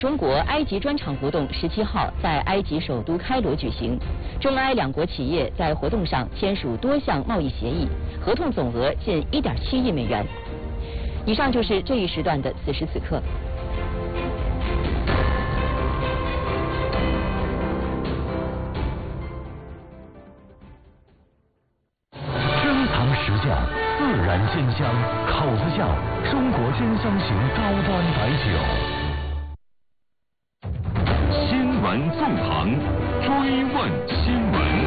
中国埃及专场活动17号在埃及首都开罗举行，中埃两国企业在活动上签署多项贸易协议，合同总额近1.7亿美元。以上就是这一时段的此时此刻。 珍藏实价，自然鲜香，口子窖中国珍香型高端白酒。新闻纵横，追问新闻。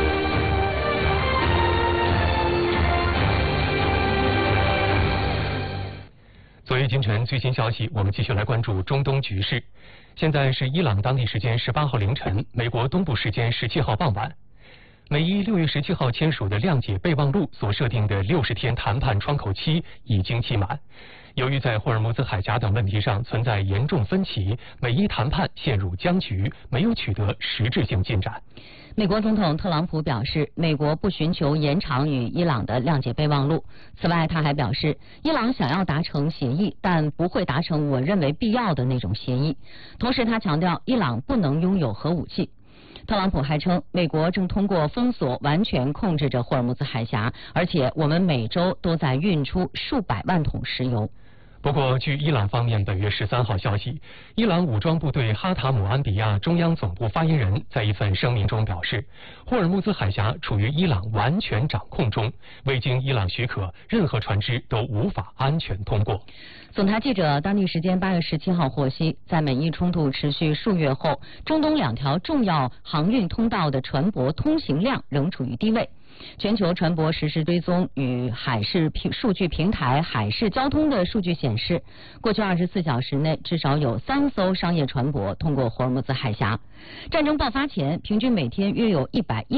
昨夜今晨最新消息，我们继续来关注中东局势。现在是伊朗当地时间18号凌晨，美国东部时间17号傍晚。美伊6月17号签署的谅解备忘录所设定的60天谈判窗口期已经期满。由于在霍尔木兹海峡等问题上存在严重分歧，美伊谈判陷入僵局，没有取得实质性进展。 美国总统特朗普表示，美国不寻求延长与伊朗的谅解备忘录。此外，他还表示，伊朗想要达成协议，但不会达成我认为必要的那种协议。同时，他强调，伊朗不能拥有核武器。特朗普还称，美国正通过封锁完全控制着霍尔木兹海峡，而且我们每周都在运出数百万桶石油。 不过，据伊朗方面本月13号消息，伊朗武装部队哈塔姆安比亚中央总部发言人在一份声明中表示，霍尔木兹海峡处于伊朗完全掌控中，未经伊朗许可，任何船只都无法安全通过。 总台记者当地时间8月17号获悉，在美伊冲突持续数月后，中东2条重要航运通道的船舶通行量仍处于低位。全球船舶实时追踪与海事数据平台海事交通的数据显示，过去24小时内至少有3艘商业船舶通过霍尔木兹海峡。战争爆发前，平均每天约有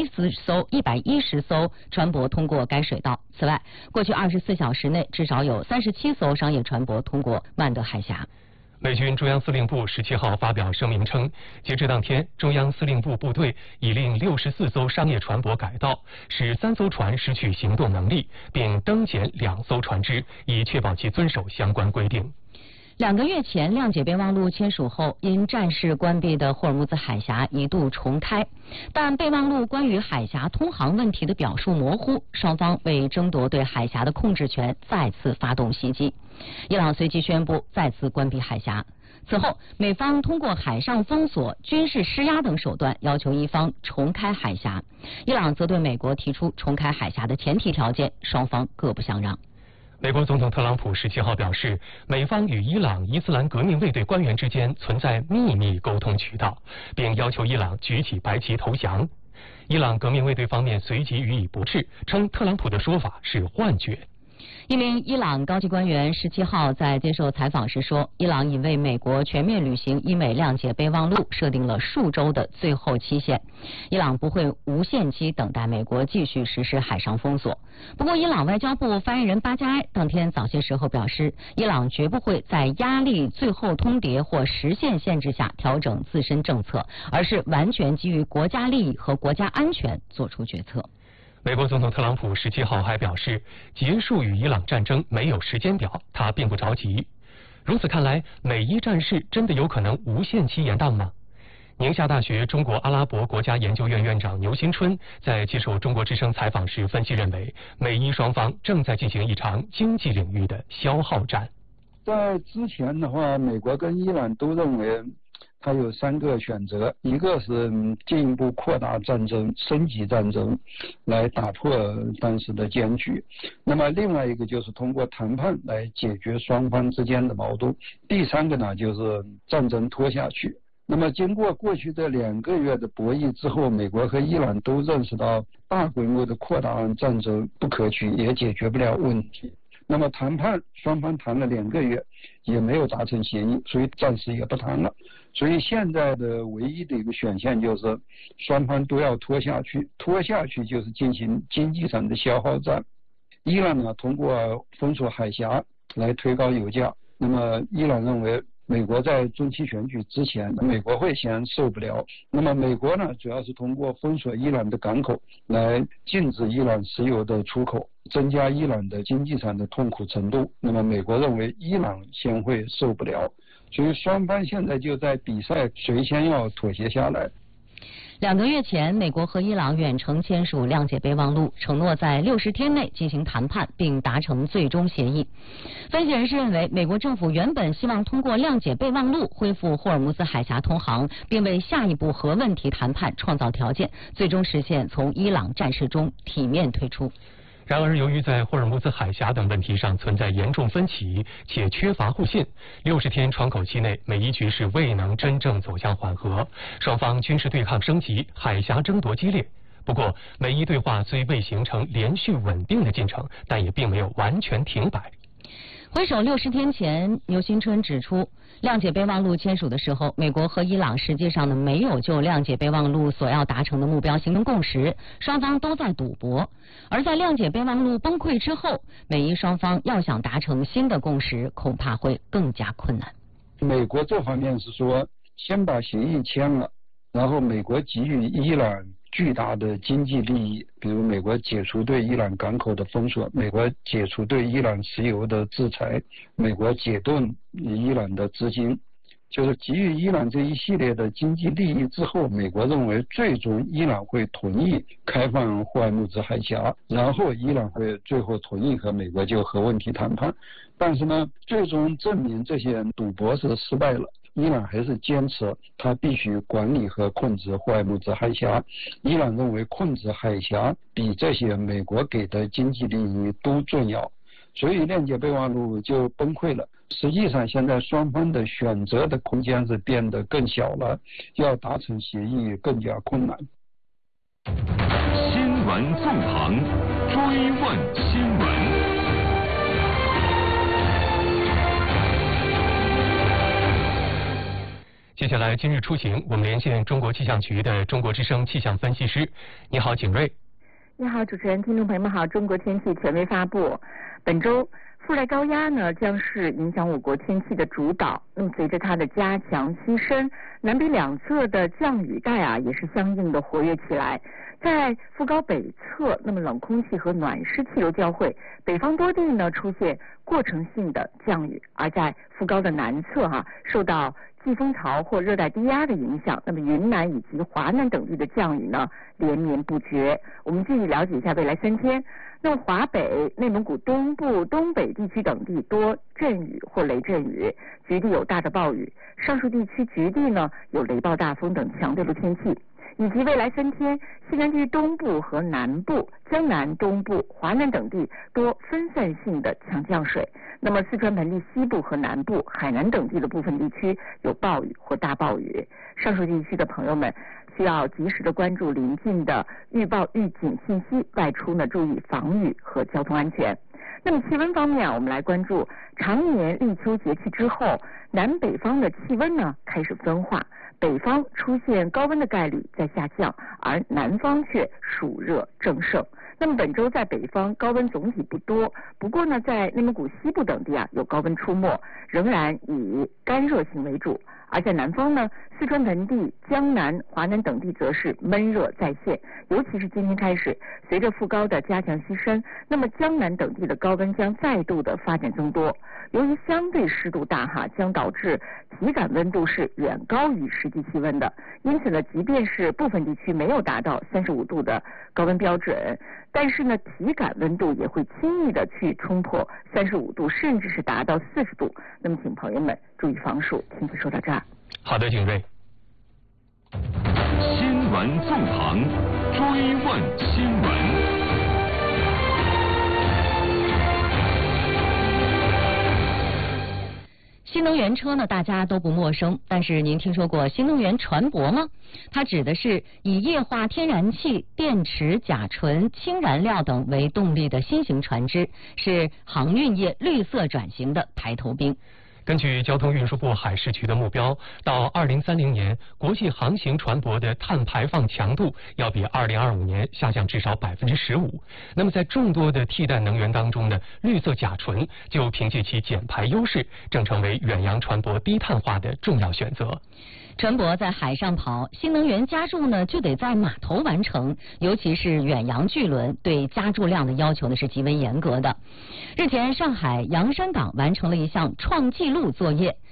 110艘船舶通过该水道。此外，过去24小时内至少有37艘商业船舶通过曼德海峡。 美军中央司令部17号发表声明称，截至当天，中央司令部部队已令64艘商业船舶改道，使3艘船失去行动能力，并登检2艘船只，以确保其遵守相关规定。 2个月前，谅解备忘录签署后，因战事关闭的霍尔木兹海峡一度重开，但备忘录关于海峡通航问题的表述模糊，双方为争夺对海峡的控制权再次发动袭击。伊朗随即宣布再次关闭海峡。此后，美方通过海上封锁、军事施压等手段要求伊方重开海峡，伊朗则对美国提出重开海峡的前提条件，双方各不相让。 美国总统特朗普17号表示，美方与伊朗伊斯兰革命卫队官员之间存在秘密沟通渠道，并要求伊朗举起白旗投降。伊朗革命卫队方面随即予以驳斥，称特朗普的说法是幻觉。 一名伊朗高级官员17号在接受采访时说，伊朗已为美国全面履行伊美谅解备忘录设定了数周的最后期限，伊朗不会无限期等待美国继续实施海上封锁。不过，伊朗外交部发言人巴加埃当天早些时候表示，伊朗绝不会在压力最后通牒或时限限制下调整自身政策，而是完全基于国家利益和国家安全做出决策。 美国总统特朗普17号还表示，结束与伊朗战争没有时间表，他并不着急。如此看来，美伊战事真的有可能无限期延宕吗？宁夏大学中国阿拉伯国家研究院院长牛新春在接受中国之声采访时分析认为，美伊双方正在进行一场经济领域的消耗战。 在之前的话，美国跟伊朗都认为它有3个选择，一个是进一步扩大战争、升级战争，来打破当时的僵局；那么另外一个就是通过谈判来解决双方之间的矛盾；第3个呢，就是战争拖下去。那么经过过去这2个月的博弈之后，美国和伊朗都认识到大规模的扩大战争不可取，也解决不了问题。那么谈判双方谈了2个月也没有达成协议，所以暂时也不谈了。所以现在的唯一的一个选项就是双方都要拖下去，拖下去就是进行经济上的消耗战。伊朗呢，通过封锁海峡来推高油价，那么伊朗认为美国在中期选举之前，美国会先受不了。那么美国呢，主要是通过封锁伊朗的港口来禁止伊朗石油的出口，增加伊朗的经济上的痛苦程度。那么美国认为伊朗先会受不了， 所以双方现在就在比赛谁先要妥协下来。 2个月前，美国和伊朗远程签署谅解备忘录，承诺在60天内进行谈判，并达成最终协议。分析人士认为，美国政府原本希望通过谅解备忘录恢复霍尔木兹海峡通航，并为下一步核问题谈判创造条件，最终实现从伊朗战事中体面退出。 然而，由于在霍尔木兹海峡等问题上存在严重分歧，且缺乏互信，60天窗口期内，美伊局势未能真正走向缓和，双方军事对抗升级，海峡争夺激烈。不过，美伊对话虽未形成连续稳定的进程，但也并没有完全停摆。 回首60天前，牛新春指出，谅解备忘录签署的时候，美国和伊朗实际上没有就谅解备忘录所要达成的目标形成共识，双方都在赌博。而在谅解备忘录崩溃之后，美伊双方要想达成新的共识，恐怕会更加困难。 美国这方面是说，先把协议签了，然后美国给予伊朗巨大的经济利益，比如美国解除对伊朗港口的封锁，美国解除对伊朗石油的制裁，美国解冻伊朗的资金，就是给予伊朗这一系列的经济利益之后，美国认为最终伊朗会同意开放霍尔木兹海峡，然后伊朗会最后同意和美国就核问题谈判。但是呢，最终证明这些赌博是失败了。伊朗还是坚持他必须管理和控制霍尔木兹海峡。伊朗认为控制海峡比这些美国给的经济利益都重要，所以谅解备忘录就崩溃了。实际上，现在双方的选择的空间是变得更小了，要达成协议更加困难。 新闻纵横，追问新闻。 接下来，今日出行，我们连线中国气象局的中国之声气象分析师。你好，景瑞。 你好，主持人，听众朋友们好。中国天气权威发布，本周副热带高压呢将是影响我国天气的主导。那么随着它的加强西伸，南北两侧的降雨带啊也是相应的活跃起来。在副高北侧，那么冷空气和暖湿气流交汇，北方多地呢出现过程性的降雨，而在副高的南侧受到季风槽或热带低压的影响，那么云南以及华南等地的降雨呢连绵不绝。我们继续了解一下未来3天。那么华北、内蒙古东部、东北地区等地多阵雨或雷阵雨，局地有大的暴雨；上述地区局地呢有雷暴大风等强对流天气。以及未来3天，西南地区东部和南部、江南东部、华南等地多分散性的强降水。那么四川盆地西部和南部、海南等地的部分地区有暴雨或大暴雨。上述地区的朋友们需要及时的关注临近的预报预警信息，外出呢注意防雨和交通安全。那么气温方面我们来关注常年立秋节气之后，南北方的气温呢开始分化，北方出现高温的概率在下降，而南方却暑热正盛。那么本周在北方高温总体不多，不过呢在内蒙古西部等地有高温出没，仍然以干热性为主。而在南方呢，四川盆地、江南、华南等地则是闷热再现，尤其是今天开始，随着副高的加强西伸，那么江南等地的高温将再度的发展增多。由于相对湿度大将导致体感温度是远高于实际气温的，因此呢，即便是部分地区没有达到35度的高温标准，但是呢，体感温度也会轻易的去冲破35度，甚至是达到40度。那么，请朋友们注意防暑。请说到这儿。 好的，景瑞。 新闻纵横，追问新闻。 新能源车呢，大家都不陌生，但是您听说过新能源船舶吗？它指的是以液化天然气、电池、甲醇、氢燃料等为动力的新型船只，是航运业绿色转型的排头兵。 根据交通运输部海事局的目标，到2030年，国际航行船舶的碳排放强度要比2025年下降至少15%。那么在众多的替代能源当中呢，绿色甲醇就凭借其减排优势，正成为远洋船舶低碳化的重要选择。 船舶在海上跑，新能源加注呢就得在码头完成，尤其是远洋巨轮，对加注量的要求呢是极为严格的。日前，上海洋山港完成了一项创纪录作业，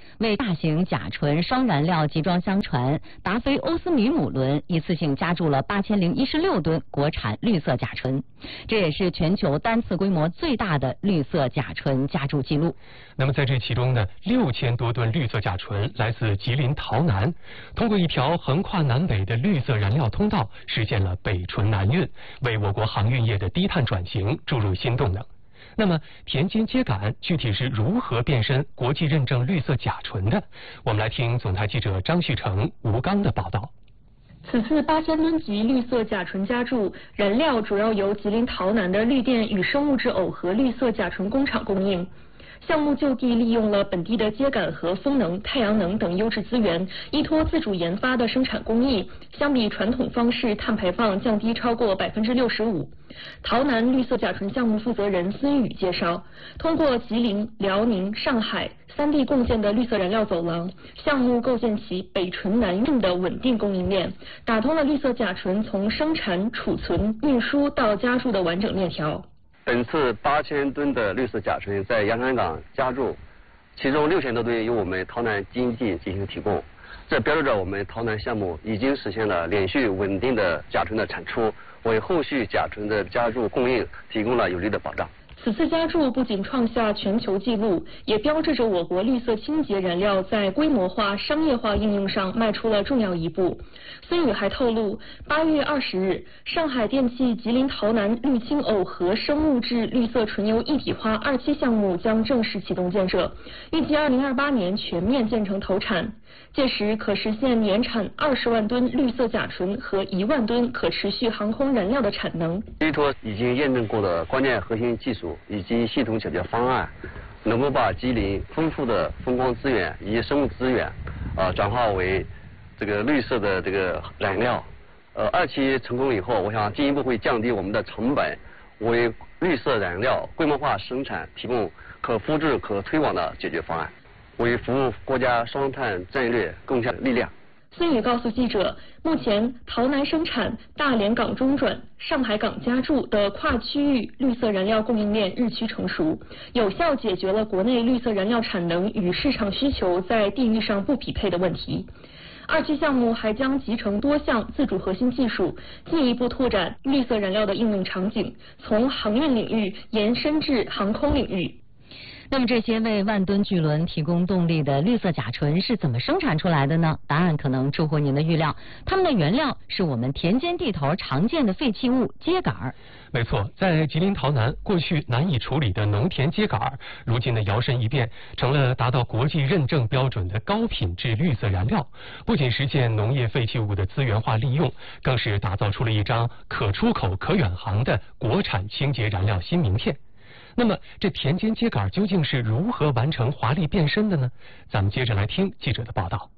为大型甲醇双燃料集装箱船达菲欧斯米姆轮一次性加注了8016吨国产绿色甲醇，这也是全球单次规模最大的绿色甲醇加注记录。 那么在这其中呢，6000多吨绿色甲醇来自吉林洮南，通过一条横跨南北的绿色燃料通道，实现了北纯南运，为我国航运业的低碳转型注入新动能。那么田间秸秆具体是如何变身国际认证绿色甲醇的？我们来听总台记者张旭成、吴刚的报道。 此次8000吨级绿色甲醇加注燃料主要由吉林洮南的绿电与生物质耦合绿色甲醇工厂供应。项目就地利用了本地的秸秆和风能、太阳能等优质资源，依托自主研发的生产工艺，相比传统方式，碳排放降低超过65%。洮南绿色甲醇项目负责人孙宇介绍，通过吉林、辽宁、上海3地共建的绿色燃料走廊，项目构建起北纯南运的稳定供应链，打通了绿色甲醇从生产、储存、运输到加注的完整链条。 本次8000吨的绿色甲醇在洋山港加注，其中6000多吨由我们洮南经济进行提供，这标志着我们洮南项目已经实现了连续稳定的甲醇的产出，为后续甲醇的加注供应提供了有力的保障。 此次加注不仅创下全球纪录，也标志着我国绿色清洁燃料在规模化、商业化应用上迈出了重要一步。孙宇还透露，8月20日，上海电气吉林洮南绿氢耦合生物质绿色纯油一体化2期项目将正式启动建设，预计2028年全面建成投产。届时可实现年产20万吨绿色甲醇和1万吨可持续航空燃料的产能。 依托已经验证过的关键核心技术以及系统解决方案，能够把吉林丰富的风光资源以及生物资源，转化为这个绿色的这个燃料。2期成功以后，我想进一步会降低我们的成本，为绿色燃料规模化生产提供可复制、可推广的解决方案，为服务国家双碳战略贡献力量。 孙宇告诉记者，目前洮南生产、大连港中转、上海港加注的跨区域绿色燃料供应链日趋成熟，有效解决了国内绿色燃料产能与市场需求在地域上不匹配的问题。2期项目还将集成多项自主核心技术，进一步拓展绿色燃料的应用场景，从航运领域延伸至航空领域。 那么这些为万吨巨轮提供动力的绿色甲醇是怎么生产出来的呢？答案可能出乎您的预料，它们的原料是我们田间地头常见的废弃物秸秆。 没错，在吉林洮南，过去难以处理的农田秸秆，如今的摇身一变，成了达到国际认证标准的高品质绿色燃料。不仅实现农业废弃物的资源化利用，更是打造出了一张可出口、可远航的国产清洁燃料新名片。那么，这田间秸秆究竟是如何完成华丽变身的呢？咱们接着来听记者的报道。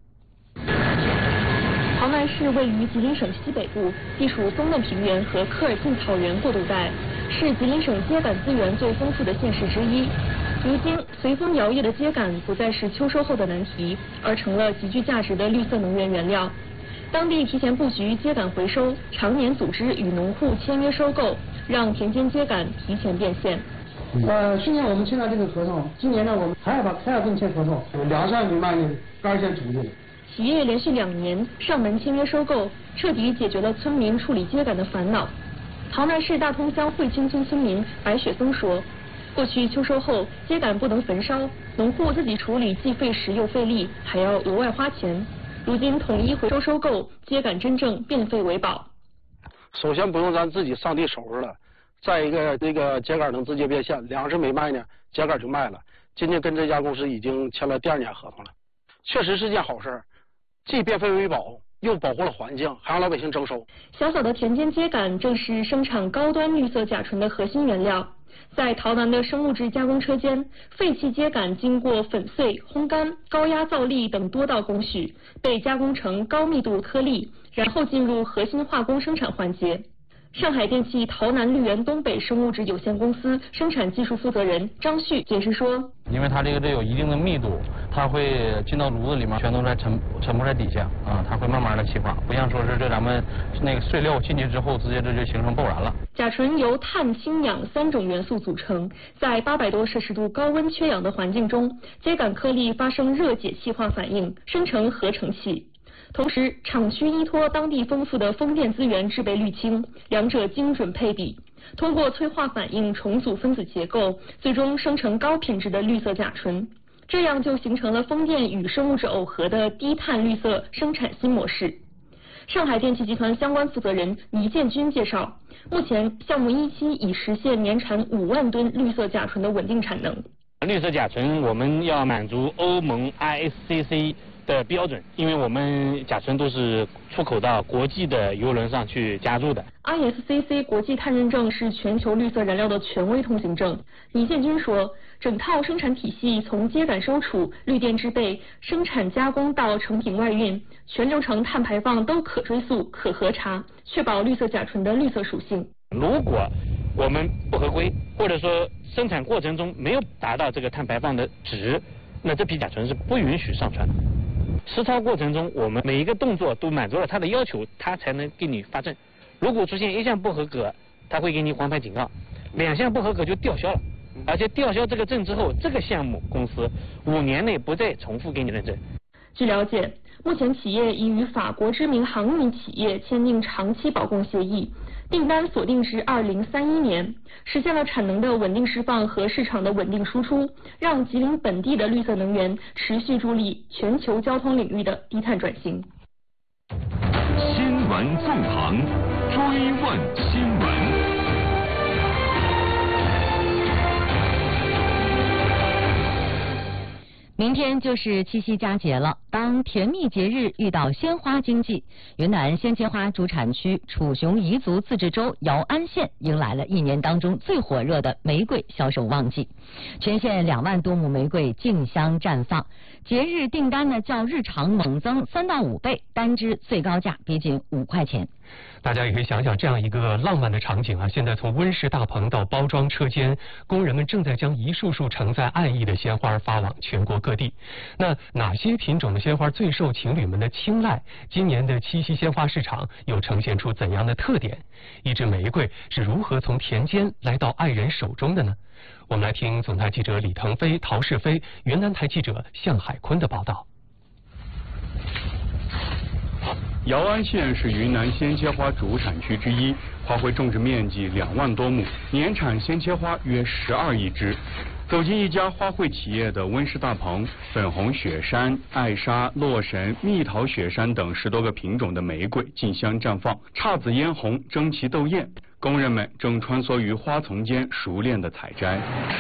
洮南市位于吉林省西北部，地处松嫩平原和科尔沁草原过渡带，是吉林省秸秆资源最丰富的县市之一。如今，随风摇曳的秸秆不再是秋收后的难题，而成了极具价值的绿色能源原料。当地提前布局秸秆回收，常年组织与农户签约收购，让田间秸秆提前变现。 去年我们签了这个合同，今年呢我们还要跟签合同，2万米卖的杆线土地。 企业连续2年上门签约收购，彻底解决了村民处理秸秆的烦恼。洮南市大通乡汇清村村民白雪松说，过去秋收后秸秆不能焚烧，农户自己处理既费时又费力，还要额外花钱。如今统一回收收购，秸秆真正变废为宝。 首先不用咱自己上地收拾了。再一个，这个秸秆能直接变现，2个月没卖呢，秸秆就卖了。今天跟这家公司已经签了第2年合同了，确实是件好事，既变废为宝，又保护了环境，还让老百姓征收。 小小的田间秸秆正是生产高端绿色甲醇的核心原料。在洮南的生物质加工车间，废弃秸秆经过粉碎、烘干、高压造粒等多道工序，被加工成高密度颗粒，然后进入核心化工生产环节。 上海电气洮南绿源东北生物质有限公司生产技术负责人张旭解释说， 因为它这个有一定的密度，它会进到炉子里面，全都在沉没在底下啊，它会慢慢的气化，不像说是这咱们那个碎料进去之后，直接这就形成爆燃了。 甲醇由碳、氢、氧3种元素组成，在800多摄氏度高温缺氧的环境中，秸秆颗粒发生热解气化反应，生成合成气。同时，厂区依托当地丰富的风电资源制备氯氢，两者精准配比，通过催化反应重组分子结构，最终生成高品质的绿色甲醇。这样就形成了风电与生物质耦合的低碳绿色生产新模式。上海电气集团相关负责人倪建军介绍，目前项目1期已实现年产5万吨绿色甲醇的稳定产能。 绿色甲醇我们要满足欧盟 ISCC 的标准，因为我们甲醇都是出口到国际的邮轮上去加注的。 ISCC 国际碳认证是全球绿色燃料的权威通行证。倪建军说，整套生产体系从秸秆收储、绿电制备、生产加工到成品外运，全流程碳排放都可追溯、可核查，确保绿色甲醇的绿色属性。 如果我们不合规，或者说生产过程中没有达到这个碳排放的值，那这批甲醇是不允许上传的。实操过程中，我们每一个动作都满足了它的要求，它才能给你发证。如果出现1项不合格，它会给你黄牌警告；2项不合格就吊销了。而且吊销这个证之后，这个项目公司5年内不再重复给你认证。 据了解，目前企业已与法国知名航运企业签订长期保供协议，订单锁定至2031年，实现了产能的稳定释放和市场的稳定输出，让吉林本地的绿色能源持续助力全球交通领域的低碳转型。 新闻纵横，追问新闻。 明天就是七夕佳节了，当甜蜜节日遇到鲜花经济，云南鲜切花主产区楚雄彝族自治州姚安县迎来了1年当中最火热的玫瑰销售旺季，全县2万多亩玫瑰竞相绽放，节日订单呢较日常猛增3到5倍，单支最高价逼近5块钱。 大家也可以想想这样一个浪漫的场景啊！现在从温室大棚到包装车间，工人们正在将一束束承载爱意的鲜花发往全国各地。那哪些品种的鲜花最受情侣们的青睐？今年的七夕鲜花市场又呈现出怎样的特点？一支玫瑰是如何从田间来到爱人手中的呢？我们来听总台记者李腾飞、陶世飞、云南台记者向海坤的报道。 姚安县是云南鲜切花主产区之一，花卉种植面积2万多亩，年产鲜切花约12亿枝。走进一家花卉企业的温室大棚，粉红雪山、艾莎、洛神、蜜桃雪山等10多个品种的玫瑰竞相绽放，姹紫嫣红，争奇斗艳。工人们正穿梭于花丛间，熟练的采摘。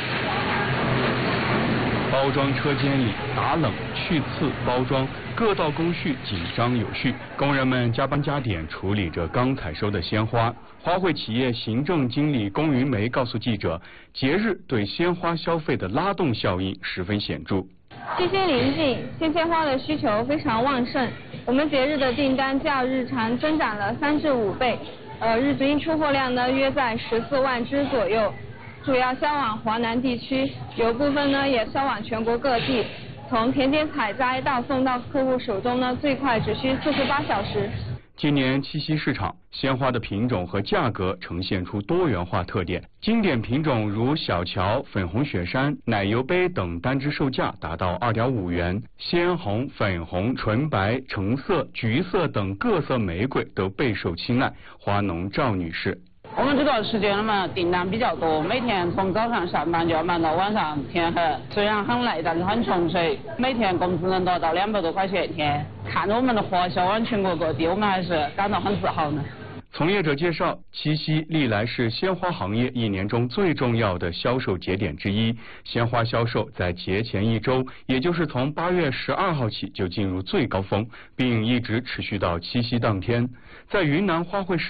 包装车间里打冷、去刺、包装各道工序紧张有序，工人们加班加点处理着刚采收的鲜花。花卉企业行政经理龚云梅告诉记者，节日对鲜花消费的拉动效应十分显著。 七夕临近，鲜切花的需求非常旺盛，我们节日的订单较日常增长了3至5倍，日均出货量呢约在14万支左右。主要销往华南地区，有部分呢也销往全国各地。从田间采摘到送到客户手中呢，最快只需48小时。 今年七夕市场，鲜花的品种和价格呈现出多元化特点。经典品种如小乔、粉红雪山、奶油杯等单支售价达到2.5元，鲜红、粉红、纯白、橙色、橘色等各色玫瑰都备受青睐。花农赵女士。 我们这段时间嘛，订单比较多，每天从早上上班就要忙到晚上天黑，虽然很累，但是很纯粹。每天工资能得到200多块钱一天，看着我们的花销往全国各地，我们还是感到很自豪呢。 从业者介绍，七夕历来是鲜花行业1年中最重要的销售节点之一。鲜花销售在节前1周，也就是从8月12号起就进入最高峰，并一直持续到七夕当天。在云南花卉市场，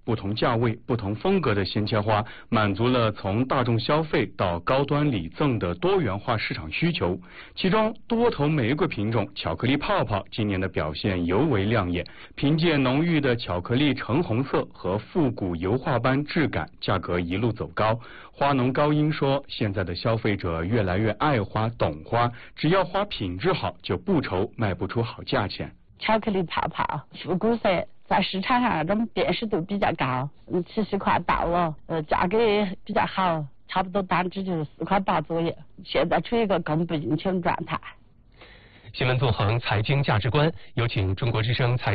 不同价位、不同风格的鲜切花，满足了从大众消费到高端礼赠的多元化市场需求。其中，多头玫瑰品种巧克力泡泡今年的表现尤为亮眼，凭借浓郁的巧克力橙红色和复古油画般质感，价格一路走高。花农高英说，现在的消费者越来越爱花、懂花，只要花品质好，就不愁卖不出好价钱。 巧克力泡泡、复古色，在市场上那种辨识度比较高，70块到了，价格也比较好，差不多单只就是4块8左右。现在处于一个供不应求状态。 新闻纵横财经价值观，有请中国之声财经